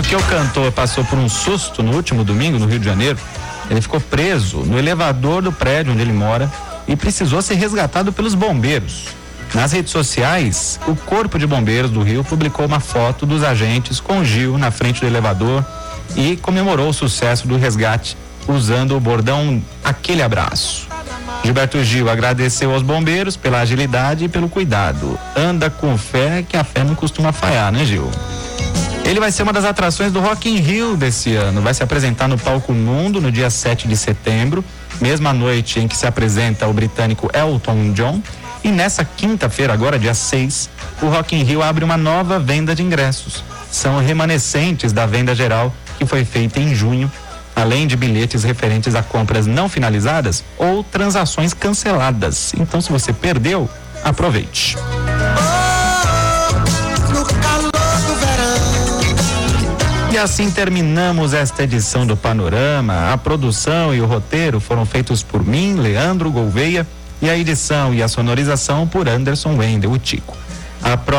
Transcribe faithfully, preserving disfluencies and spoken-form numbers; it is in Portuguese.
Porque o cantor passou por um susto no último domingo no Rio de Janeiro. Ele ficou preso no elevador do prédio onde ele mora e precisou ser resgatado pelos bombeiros. Nas redes sociais, o Corpo de Bombeiros do Rio publicou uma foto dos agentes com Gil na frente do elevador e comemorou o sucesso do resgate usando o bordão "aquele abraço". Gilberto Gil agradeceu aos bombeiros pela agilidade e pelo cuidado. Anda com fé, que a fé não costuma falhar, né, Gil? Ele vai ser uma das atrações do Rock in Rio desse ano. Vai se apresentar no Palco Mundo no dia sete de setembro, mesma noite em que se apresenta o britânico Elton John. E nessa quinta-feira, agora dia seis, o Rock in Rio abre uma nova venda de ingressos. São remanescentes da venda geral que foi feita em junho, além de bilhetes referentes a compras não finalizadas ou transações canceladas. Então, se você perdeu, aproveite. E assim terminamos esta edição do Panorama. A produção e o roteiro foram feitos por mim, Leandro Gouveia, e a edição e a sonorização por Anderson Wendel, o Tico. A